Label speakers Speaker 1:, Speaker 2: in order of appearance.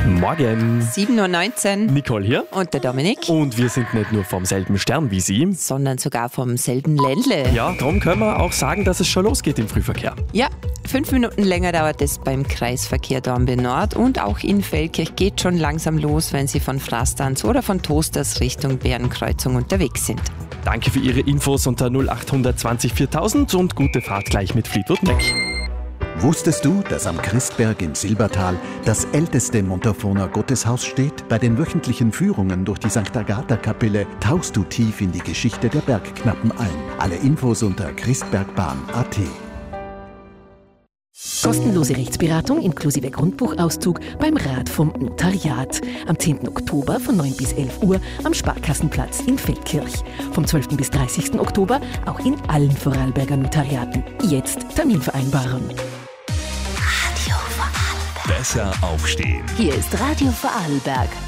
Speaker 1: Morgen.
Speaker 2: 7.19 Uhr.
Speaker 1: Nicole hier.
Speaker 2: Und der Dominik.
Speaker 1: Und wir sind nicht nur vom selben Stern wie Sie.
Speaker 2: Sondern sogar vom selben Ländle.
Speaker 1: Ja, darum können wir auch sagen, dass es schon losgeht im Frühverkehr.
Speaker 2: Ja, 5 Minuten länger dauert es beim Kreisverkehr Dornbirn Nord und auch in Feldkirch geht schon langsam los, wenn Sie von Frastanz oder von Toasters Richtung Bärenkreuzung unterwegs sind.
Speaker 1: Danke für Ihre Infos unter 0820 4000 und gute Fahrt gleich mit Fleetwood Mac.
Speaker 3: Wusstest du, dass am Christberg in Silbertal das älteste Montafona Gotteshaus steht? Bei den wöchentlichen Führungen durch die St. Agatha-Kapelle tauchst du tief in die Geschichte der Bergknappen ein. Alle Infos unter christbergbahn.at.
Speaker 4: Kostenlose Rechtsberatung inklusive Grundbuchauszug beim Rat vom Notariat. Am 10. Oktober von 9 bis 11 Uhr am Sparkassenplatz in Feldkirch. Vom 12. bis 30. Oktober auch in allen Vorarlberger Notariaten. Jetzt Termin vereinbaren.
Speaker 5: Besser aufstehen.
Speaker 6: Hier ist Radio Vorarlberg.